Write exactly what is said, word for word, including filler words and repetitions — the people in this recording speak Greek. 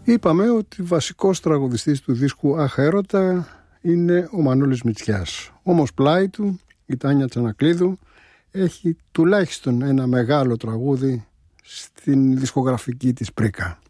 Είπαμε ότι βασικός τραγουδιστής του δίσκου «Αχ έρωτα» είναι ο Μανώλης Μητσιάς. Όμως πλάι του η Τάνια Τσανακλείδου έχει τουλάχιστον ένα μεγάλο τραγούδι στην δισκογραφική της πρίκα.